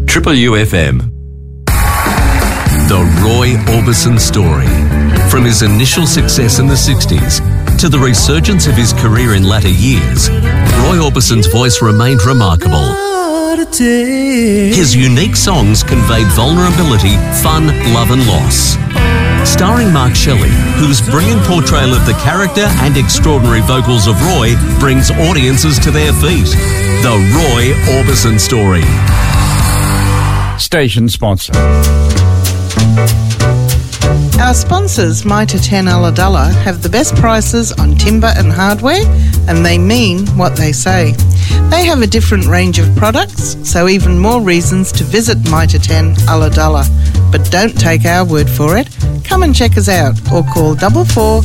Triple UFM. The Roy Orbison story. From his initial success in the 60s to the resurgence of his career in latter years, Roy Orbison's voice remained remarkable. His unique songs conveyed vulnerability, fun, love and loss. Starring Mark Shelley, whose brilliant portrayal of the character and extraordinary vocals of Roy brings audiences to their feet. The Roy Orbison story. Station sponsor. Our sponsors, Mitre 10 Ulladulla, have the best prices on timber and hardware, and they mean what they say. They have a different range of products, so even more reasons to visit Mitre 10 Ulladulla. But don't take our word for it. Come and check us out or call 44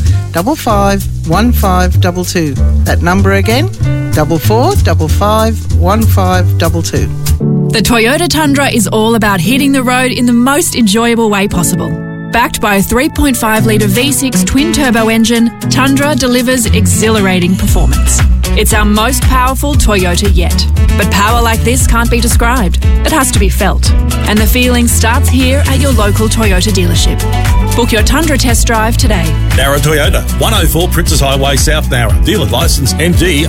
55 1522. That number again, 44 55 1522. The Toyota Tundra is all about hitting the road in the most enjoyable way possible. Backed by a 3.5-litre V6 twin-turbo engine, Tundra delivers exhilarating performance. It's our most powerful Toyota yet. But power like this can't be described. It has to be felt. And the feeling starts here at your local Toyota dealership. Book your Tundra test drive today. Nara Toyota, 104 Princess Highway, South Nara. Dealer licence MD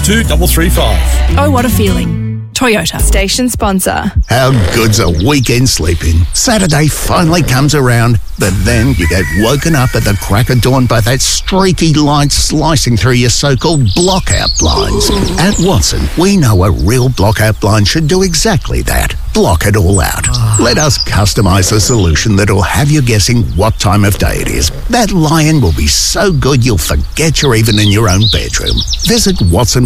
052335. Oh, what a feeling. Toyota. Station sponsor. How good's a weekend sleeping? Saturday finally comes around, but then you get woken up at the crack of dawn by that streaky light slicing through your so-called blockout blinds. At Watson, we know a real blockout blind should do exactly that. Block it all out. Let us customise a solution that'll have you guessing what time of day it is. That lion will be so good you'll forget you're even in your own bedroom. Visit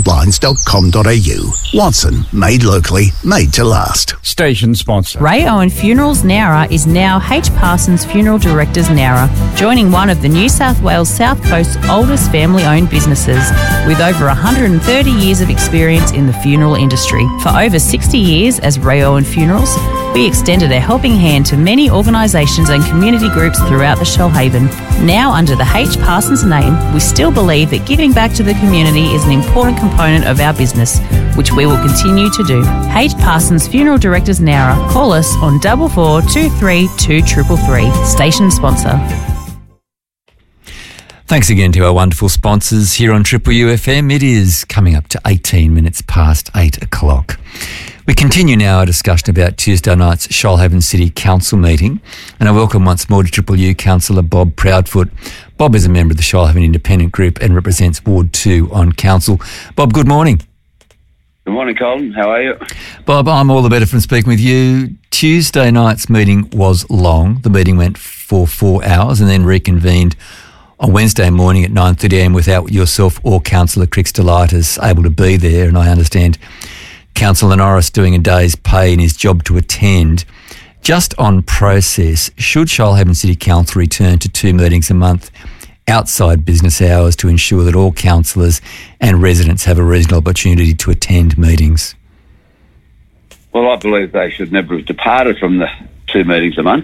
watsonblinds.com.au. Watson, made locally, made to last. Station sponsor. Ray Owen Funerals Nowra is now H. Parsons Funeral Directors Nowra, joining one of the New South Wales South Coast's oldest family-owned businesses, with over 130 years of experience in the funeral industry. For over 60 years as Ray Owen Funerals, we extended a helping hand to many organisations and community groups throughout the Shoalhaven. Now under the H. Parsons name, we still believe that giving back to the community is an important component of our business, which we will continue to do. H. Parsons Funeral Directors Nowra. Call us on 44 23 2333. Station sponsor. Thanks again to our wonderful sponsors here on Triple UFM. It is coming up to 18 minutes past 8 o'clock. We continue now our discussion about Tuesday night's Shoalhaven City Council meeting, and I welcome once more to Triple U Councillor Bob Proudfoot. Bob is a member of the Shoalhaven Independent Group and represents Ward 2 on Council. Bob, good morning. Good morning, Colin. How are you? Bob, I'm all the better from speaking with you. Tuesday night's meeting was long. The meeting went for 4 hours and then reconvened on Wednesday morning at 9:30am without yourself or Councillor Crix-Delightis able to be there, and I understand Councillor Norris doing a day's pay in his job to attend. Just on process, should Shoalhaven City Council return to 2 meetings a month outside business hours to ensure that all councillors and residents have a reasonable opportunity to attend meetings? Well, I believe they should never have departed from the 2 meetings a month.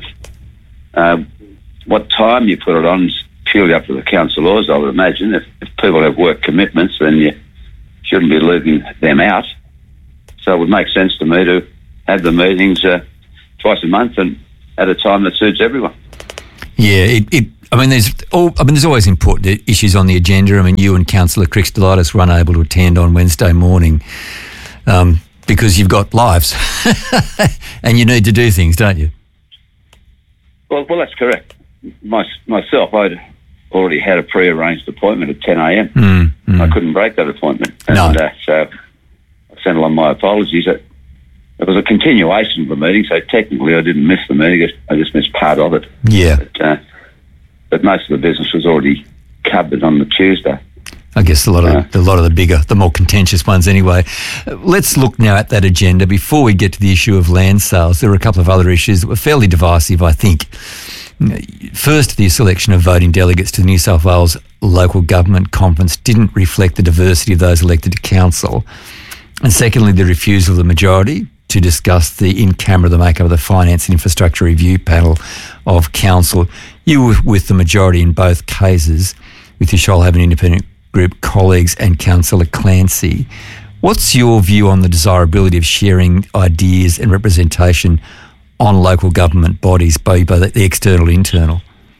What time you put it on is purely up to the councillors, I would imagine. If people have work commitments, then you shouldn't be leaving them out. So it would make sense to me to have the meetings twice a month and at a time that suits everyone. Yeah, there's always important issues on the agenda. I mean, you and Councillor Crix-Delightis were unable to attend on Wednesday morning because you've got lives and you need to do things, don't you? Well, that's correct. Myself, I'd already had a pre-arranged appointment at 10am. I couldn't break that appointment. And, so I sent along my apologies. It was a continuation of the meeting, so technically I didn't miss the meeting. I just missed part of it. Yeah. But most of the business was already covered on the Tuesday. I guess a lot of the bigger, the more contentious ones anyway. Let's look now at that agenda. Before we get to the issue of land sales, there are a couple of other issues that were fairly divisive, I think. First, the selection of voting delegates to the New South Wales Local Government Conference didn't reflect the diversity of those elected to council. And secondly, the refusal of the majority to discuss the makeup of the Finance and Infrastructure Review Panel of Council. You were with the majority in both cases, with your Shoalhaven Independent Group colleagues and Councillor Clancy. What's your view on the desirability of sharing ideas and representation on local government bodies, both the external and internal?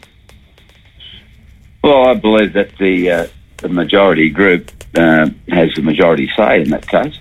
Well, I believe that the majority group has the majority say in that case.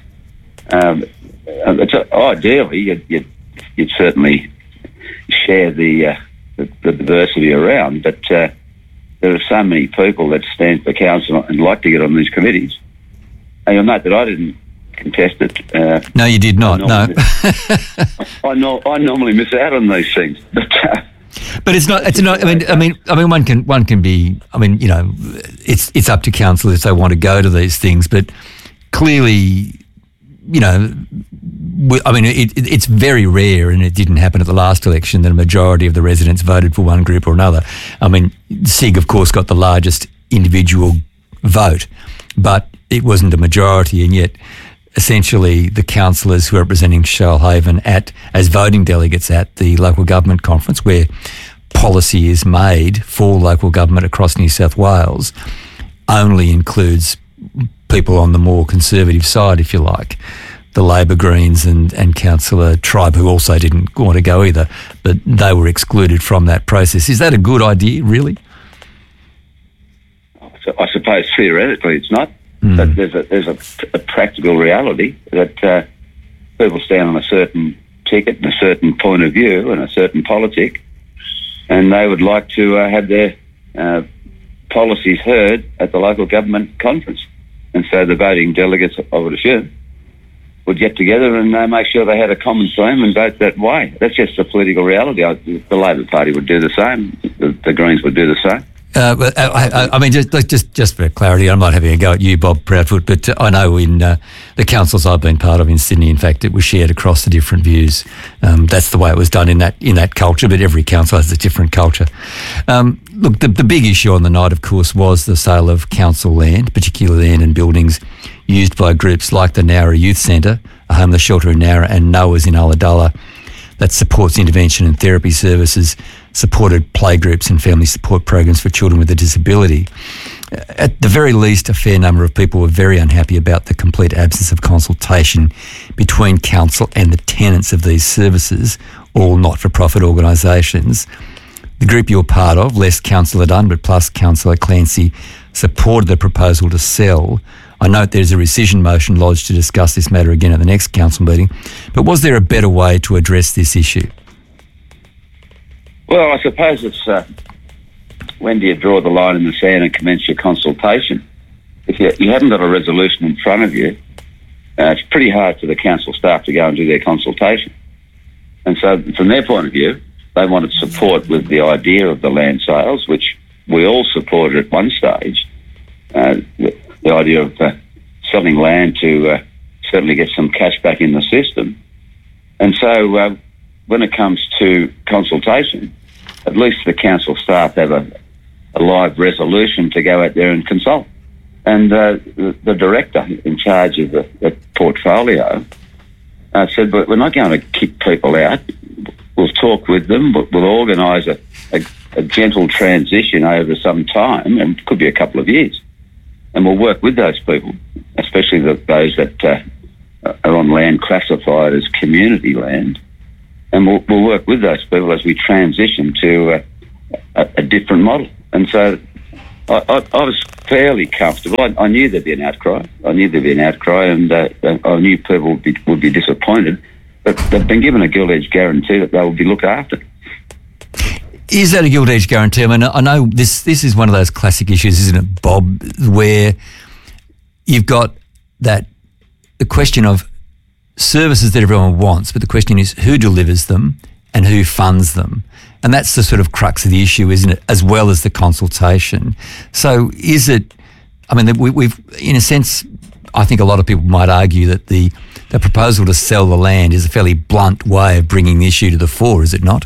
Ideally, you'd certainly share the diversity around, but there are so many people that stand for council and like to get on these committees. And you'll note that I didn't contest it. No, you did not. I normally miss out on these things, but it's not. It's not. I mean, one can be. I mean, you know, it's up to council if they want to go to these things. But clearly, you know, it's very rare, and it didn't happen at the last election, that a majority of the residents voted for one group or another. I mean, SIG, of course, got the largest individual vote, but it wasn't a majority, and yet essentially the councillors who are representing Shoalhaven as voting delegates at the local government conference, where policy is made for local government across New South Wales, only includes people on the more conservative side, if you like. The Labor, Greens and Councillor Tribe, who also didn't want to go either, but they were excluded from that process. Is that a good idea, really? I suppose theoretically it's not. But there's a practical reality that people stand on a certain ticket and a certain point of view and a certain politic, and they would like to have their policies heard at the local government conference. And so the voting delegates, I would assume, would get together and make sure they had a common theme and vote that way. That's just the political reality. The Labor Party would do the same. The Greens would do the same. I mean, just for clarity, I'm not having a go at you, Bob Proudfoot, but I know in the councils I've been part of in Sydney, in fact, it was shared across the different views. That's the way it was done in that culture, but every council has a different culture. Look, the big issue on the night, of course, was the sale of council land, particularly land and buildings used by groups like the Nowra Youth Centre, a homeless shelter in Nowra, and Noah's in Ulladulla, that supports intervention and therapy services, supported playgroups and family support programs for children with a disability. At the very least, a fair number of people were very unhappy about the complete absence of consultation between council and the tenants of these services, all not-for-profit organisations. The group you're part of, less Councillor Dunn, but plus Councillor Clancy, supported the proposal to sell. I note there's a rescission motion lodged to discuss this matter again at the next council meeting. But was there a better way to address this issue? Well, I suppose it's when do you draw the line in the sand and commence your consultation? If you haven't got a resolution in front of you, it's pretty hard for the council staff to go and do their consultation. And so from their point of view, they wanted support with the idea of the land sales, which we all supported at one stage. The idea of selling land to certainly get some cash back in the system. And so when it comes to consultation, at least the council staff have a live resolution to go out there and consult. And the director in charge of the portfolio said, but we're not going to kick people out. We'll talk with them, but we'll organise a gentle transition over some time, and it could be a couple of years. And we'll work with those people, especially those that are on land classified as community land. And we'll work with those people as we transition to a different model. And so I was fairly comfortable. I knew there'd be an outcry. And I knew people would be disappointed. But they've been given a gilt-edged guarantee that they will be looked after. Is that a gilt-edged guarantee? I mean, I know this is one of those classic issues, isn't it, Bob, where you've got the question of services that everyone wants, but the question is who delivers them and who funds them. And that's the sort of crux of the issue, isn't it, as well as the consultation. So is it, I mean, we've in a sense, I think a lot of people might argue that the proposal to sell the land is a fairly blunt way of bringing the issue to the fore, is it not?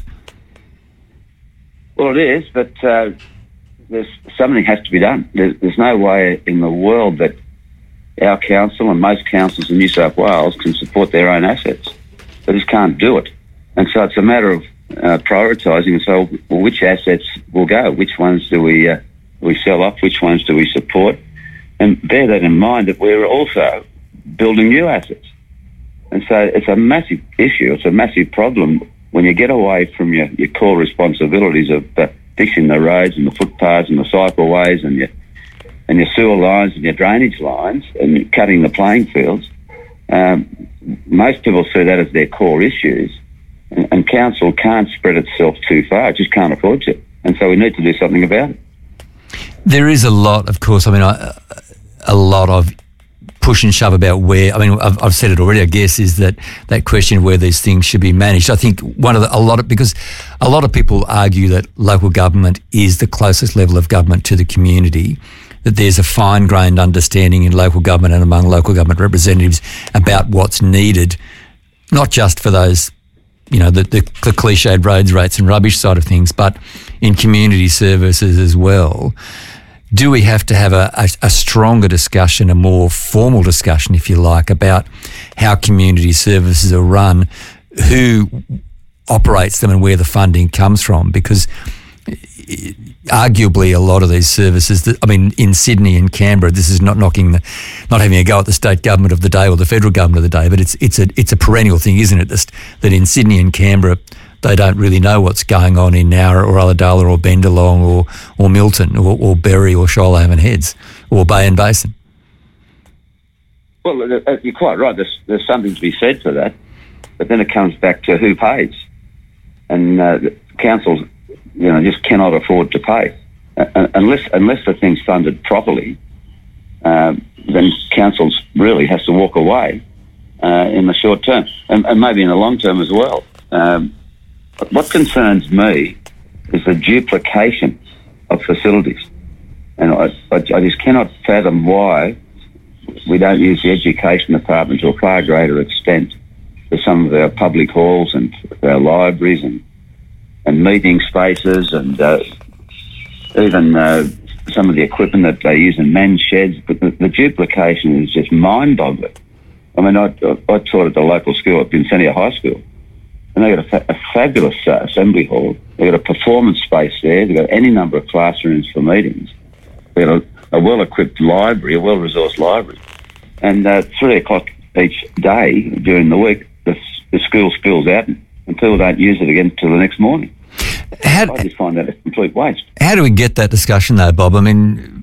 Well, it is, but there's something has to be done. There's no way in the world that our council and most councils in New South Wales can support their own assets. They just can't do it. And so it's a matter of prioritising. And so, well, which assets will go? Which ones do we sell off? Which ones do we support? And bear that in mind that we're also building new assets. And so it's a massive issue. It's a massive problem when you get away from your core responsibilities of fixing the roads and the footpaths and the cycleways and your sewer lines and your drainage lines and cutting the playing fields. Most people see that as their core issues, and council can't spread itself too far. It just can't afford to. And so we need to do something about it. There is a lot, of course, a lot of push and shove about where, I've said it already, I guess, is that question of where these things should be managed. I think because a lot of people argue that local government is the closest level of government to the community, that there's a fine-grained understanding in local government and among local government representatives about what's needed, not just for those, the cliched roads, rates and rubbish side of things, but in community services as well. Do we have to have a stronger discussion, a more formal discussion, if you like, about how community services are run, who operates them and where the funding comes from? Because arguably a lot of these services, in Sydney and Canberra, this is not having a go at the state government of the day or the federal government of the day, but it's a perennial thing, isn't it? That in Sydney and Canberra, they don't really know what's going on in Nowra or Ulladulla or Bendalong or Milton or Berry or Shoalhaven Heads or Bay and Basin. Well, you're quite right. There's something to be said for that, but then it comes back to who pays, and councils, just cannot afford to pay unless the thing's funded properly. Then councils really has to walk away in the short term and maybe in the long term as well. What concerns me is the duplication of facilities, and I just cannot fathom why we don't use the education department to a far greater extent for some of our public halls and our libraries and meeting spaces and even some of the equipment that they use in men's sheds. But the duplication is just mind-boggling. I taught at the local school at Vincentia High School, and they've got a fabulous assembly hall. They've got a performance space there. They've got any number of classrooms for meetings. They've got a well-equipped library, a well-resourced library. And 3 o'clock each day during the week, the school spills out and people don't use it again until the next morning. I just find that a complete waste. How do we get that discussion though, Bob? I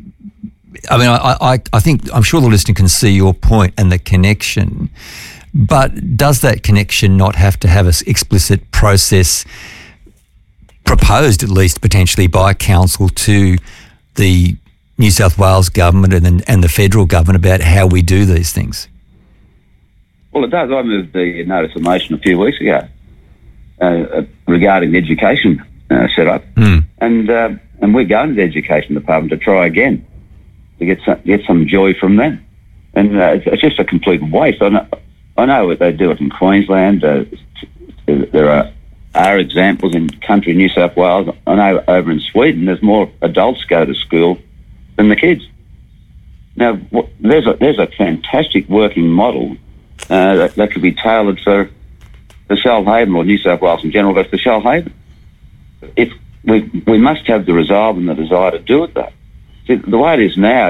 think, I'm sure the listener can see your point and the connection, but does that connection not have to have an explicit process proposed, at least potentially by council, to the New South Wales government and the federal government about how we do these things? Well, it does. I moved the notice of motion a few weeks ago regarding the education setup, and we're going to the education department to try again to get some joy from them. And it's just a complete waste. I know what they do it in Queensland. There are examples in country New South Wales. I know over in Sweden there's more adults go to school than the kids. Now, there's a fantastic working model that could be tailored for Shoalhaven or New South Wales in general, but for Shoalhaven. If we must have the resolve and the desire to do it, though. See, the way it is now,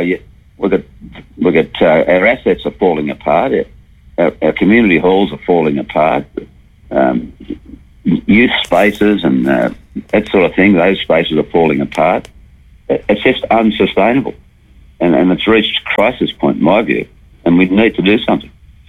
our assets are falling apart. Our community halls are falling apart. Youth spaces and that sort of thing, those spaces are falling apart. It's just unsustainable. And it's reached crisis point, in my view, and we need to do something.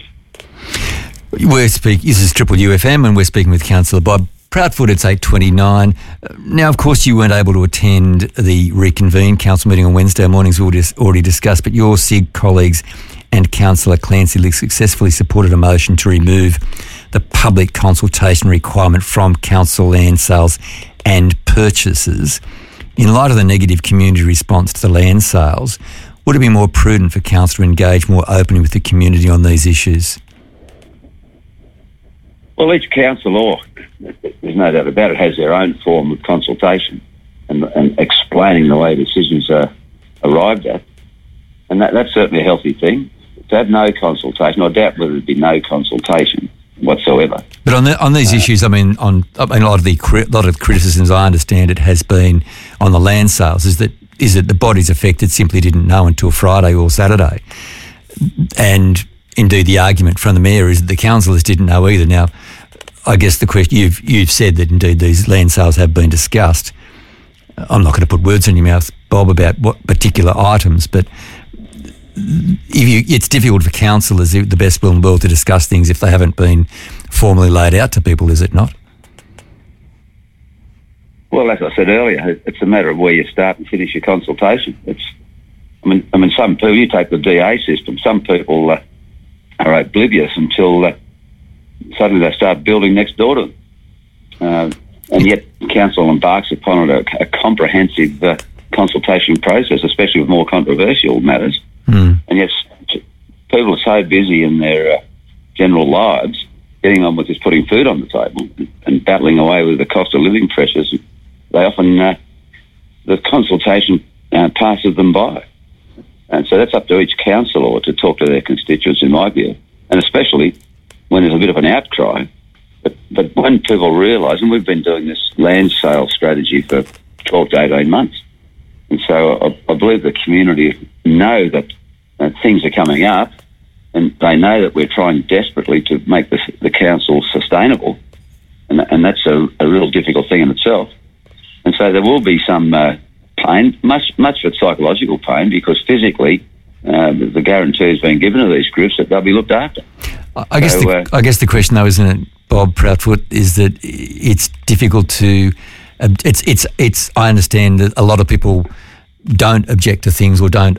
This is Triple UFM, and we're speaking with Councillor Bob Proudfoot. It's 8:29. Now, of course, you weren't able to attend the reconvened council meeting on Wednesday mornings we already discussed, but your SIG colleagues and Councillor Clancy successfully supported a motion to remove the public consultation requirement from council land sales and purchases. In light of the negative community response to the land sales, would it be more prudent for council to engage more openly with the community on these issues? Well, each council, or there's no doubt about it, has their own form of consultation and explaining the way decisions are arrived at. And that's certainly a healthy thing. To have no consultation, I doubt whether there'd be no consultation whatsoever. But on these issues, a lot of the criticisms, I understand it, has been on the land sales, is that the bodies affected simply didn't know until Friday or Saturday. And indeed the argument from the Mayor is that the councillors didn't know either. Now, I guess the question, you've said that indeed these land sales have been discussed. I'm not going to put words in your mouth, Bob, about what particular items, but it's difficult for councillors, the best will in the world, to discuss things if they haven't been formally laid out to people, is it not? Well, as I said earlier, it's a matter of where you start and finish your consultation. I mean, some people, you take the DA system, some people are oblivious until suddenly they start building next door to them. And yet council embarks upon a comprehensive consultation process, especially with more controversial matters. And yet people are so busy in their general lives, getting on with just putting food on the table and battling away with the cost of living pressures, they often, the consultation passes them by. And so that's up to each councillor to talk to their constituents, in my view, and especially when there's a bit of an outcry. But when people realise, and we've been doing this land sale strategy for 12 to 18 months, and so I believe the community know that things are coming up, and they know that we're trying desperately to make the council sustainable, and that's a real difficult thing in itself. And so there will be some pain, much of it psychological pain, because physically the guarantee has been given to these groups that they'll be looked after. I guess the question, though, isn't it, Bob Proudfoot, is that it's difficult to. It's. I understand that a lot of people don't object to things or when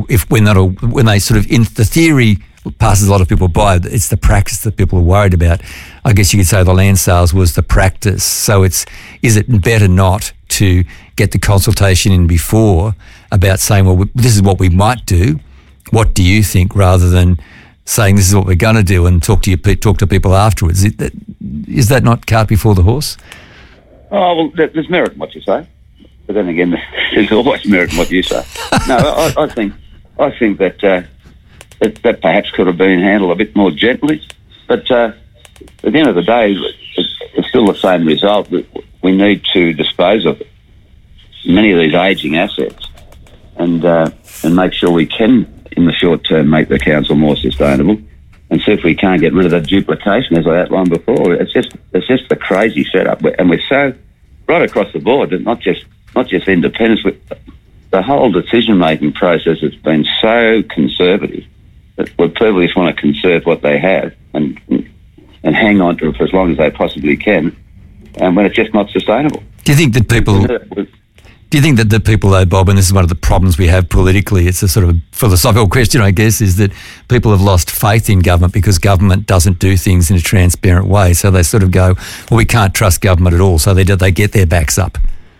they sort of, in the theory passes a lot of people by. It's the practice that people are worried about. I guess you could say the land sales was the practice. So is it better not to get the consultation in before about saying, well, this is what we might do. What do you think, rather than saying this is what we're going to do and talk to people afterwards? Is that not cart before the horse? Oh, well, there's merit in what you say, but then again, there's always merit in what you say. No, I think that that perhaps could have been handled a bit more gently, but at the end of the day, it's still the same result. That we need to dispose of many of these ageing assets and make sure we can, in the short term, make the council more sustainable, and see if we can't get rid of that duplication, as I outlined before. It's just the crazy setup, and we're so right across the board, that not just independence, the whole decision making process has been so conservative that people just want to conserve what they have and hang on to it for as long as they possibly can, and when it's just not sustainable. Do you think that people? Do you think that the people, though, Bob, and this is one of the problems we have politically, it's a sort of a philosophical question, I guess, is that people have lost faith in government because government doesn't do things in a transparent way. So they sort of go, well, we can't trust government at all. So they get their backs up.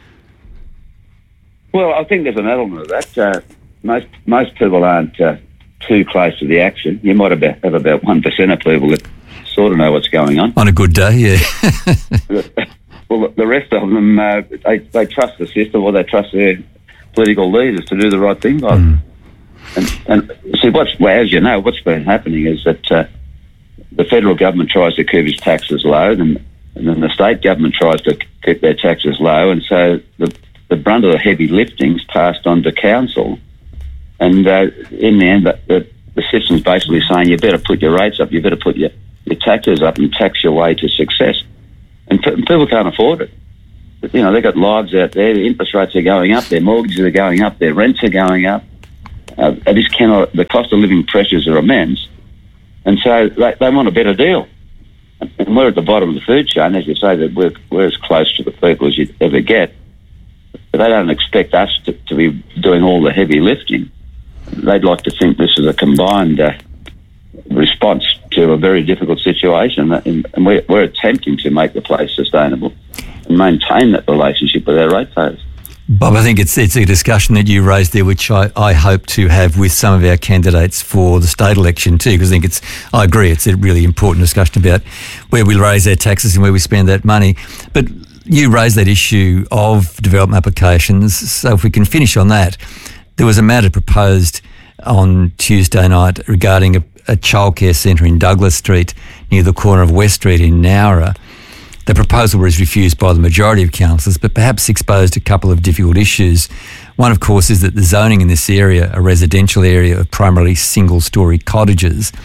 Well, I think there's an element of that. Most people aren't too close to the action. You might have about 1% of people that sort of know what's going on. On a good day, yeah. Well, the rest of them, they trust the system, or they trust their political leaders to do the right thing by them. And see, as you know, what's been happening is that the federal government tries to keep its taxes low, and then the state government tries to keep their taxes low, and so the brunt of the heavy lifting's passed on to council. And in the end, the system's basically saying you better put your rates up, you better put your taxes up and tax your way to success. And people can't afford it. But, you know, they've got lives out there, the interest rates are going up, their mortgages are going up, their rents are going up. The cost of living pressures are immense. And so they want a better deal. And we're at the bottom of the food chain, as you say, that we're as close to the people as you'd ever get. But they don't expect us to be doing all the heavy lifting. They'd like to think this is a combined response to a very difficult situation, and we're attempting to make the place sustainable and maintain that relationship with our ratepayers. Bob, I think it's a discussion that you raised there, which I hope to have with some of our candidates for the state election too, because I agree, it's a really important discussion about where we raise our taxes and where we spend that money. But you raised that issue of development applications, so if we can finish on that, there was a matter proposed on Tuesday night regarding a childcare centre in Douglas Street near the corner of West Street in Nowra. The proposal was refused by the majority of councillors, but perhaps exposed a couple of difficult issues. One, of course, is that the zoning in this area, a residential area of primarily single-storey cottages,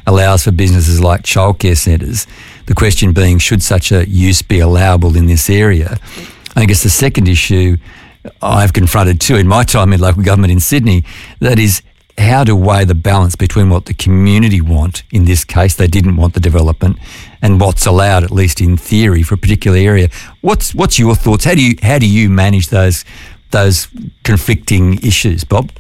allows for businesses like childcare centres. The question being, should such a use be allowable in this area? I guess the second issue I've confronted too in my time in local government in Sydney, that is how to weigh the balance between what the community want, in this case they didn't want the development, and what's allowed, at least in theory, for a particular area. What's your thoughts? How do you manage those conflicting issues, Bob?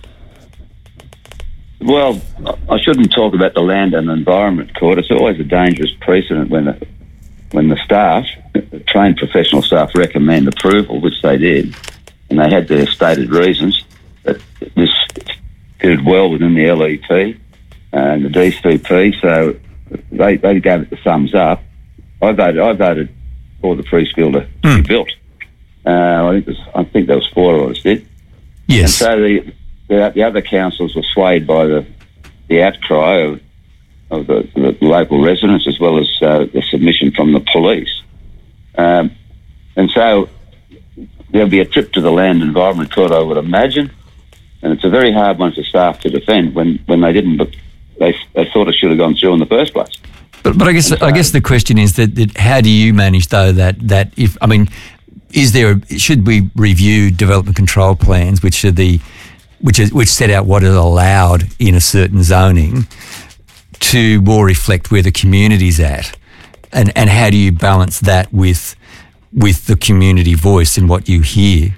Well, I shouldn't talk about the Land and Environment Court. It's always a dangerous precedent when the staff, the trained professional staff, recommend approval, which they did, and they had their stated reasons that this fitted well within the LEP and the DCP, so they gave it the thumbs up. I voted for the preschool to be built. I think there was 4 of us did. Yes. And so the other councils were swayed by the outcry of the local residents, as well as the submission from the police. And so there'll be a trip to the Land Environment Court, I would imagine, and it's a very hard one for staff to defend when they didn't, but they thought it should have gone through in the first place. But I guess the question is that how do you manage though that if, I mean, should we review development control plans which set out what is allowed in a certain zoning to more reflect where the community's at, and how do you balance that with the community voice and what you hear?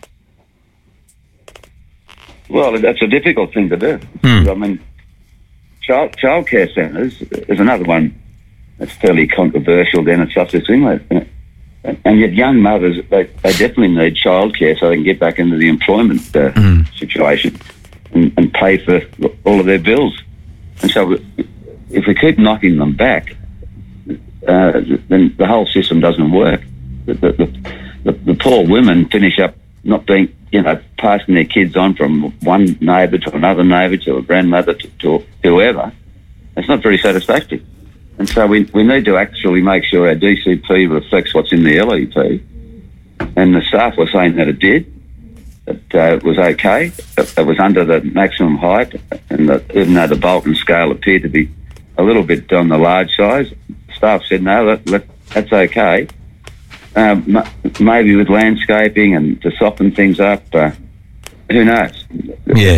Well, that's a difficult thing to do. I mean, childcare centres is another one that's fairly controversial. Then it's such a thing, and yet young mothers they definitely need childcare so they can get back into the employment situation and pay for all of their bills. And so, if we keep knocking them back, then the whole system doesn't work. The poor women finish up not being, passing their kids on from one neighbour to another neighbour to a grandmother to whoever. It's not very satisfactory. And so we need to actually make sure our DCP reflects what's in the LEP. And the staff were saying that it did, that it was okay, it was under the maximum height, and that even though the Bolton scale appeared to be a little bit on the large size, staff said, no, that's okay. Maybe with landscaping and to soften things up, who knows? Yeah,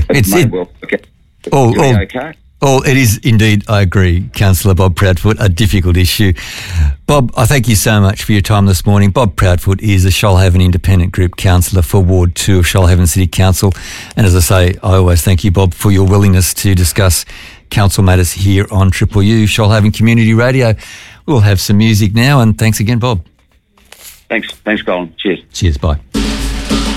okay. It is indeed, I agree, Councillor Bob Proudfoot, a difficult issue. Bob, I thank you so much for your time this morning. Bob Proudfoot is a Shoalhaven Independent Group Councillor for Ward 2 of Shoalhaven City Council. And as I say, I always thank you, Bob, for your willingness to discuss council matters here on Triple U, Shoalhaven Community Radio. We'll have some music now, and thanks again, Bob. Thanks, Colin. Cheers. Cheers, bye.